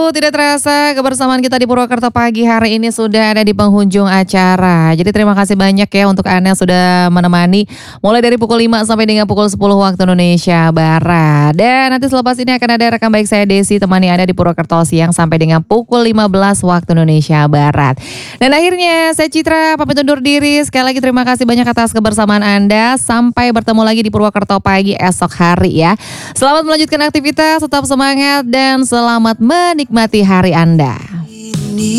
Tidak terasa kebersamaan kita di Purwokerto pagi hari ini sudah ada di penghujung acara. Jadi terima kasih banyak ya untuk Anda yang sudah menemani mulai dari pukul 5 sampai dengan pukul 10 waktu Indonesia Barat. Dan nanti selepas ini akan ada rekan baik saya Desi temani Anda di Purwokerto siang sampai dengan pukul 15 waktu Indonesia Barat. Dan akhirnya saya Citra pamit undur diri. Sekali lagi terima kasih banyak atas kebersamaan Anda. Sampai bertemu lagi di Purwokerto pagi esok hari ya. Selamat melanjutkan aktivitas, tetap semangat dan selamat menikmati hari Anda.